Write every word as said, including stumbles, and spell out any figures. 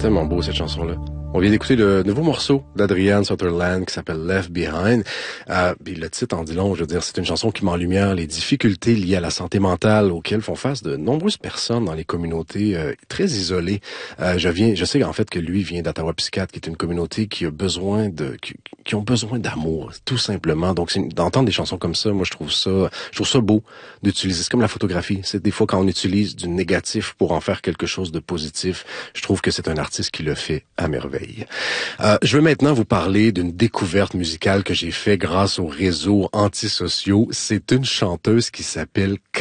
Tellement beau cette chanson-là. On vient d'écouter le nouveau morceau d'Adrienne Sutherland qui s'appelle Left Behind. Euh, puis le titre en dit long, je veux dire, c'est une chanson qui met en lumière les difficultés liées à la santé mentale auxquelles font face de nombreuses personnes dans les communautés euh, très isolées. Euh, je viens, je sais en fait que lui vient d'Ottawa Psychiatre, qui est une communauté qui a besoin de, qui, qui ont besoin d'amour, tout simplement. Donc, c'est, d'entendre des chansons comme ça, moi je trouve ça, je trouve ça beau d'utiliser. C'est comme la photographie. C'est des fois quand on utilise du négatif pour en faire quelque chose de positif. Je trouve que c'est un artiste qui le fait à merveille. Euh, je veux maintenant vous parler d'une découverte musicale que j'ai fait grâce aux réseaux antisociaux. C'est une chanteuse qui s'appelle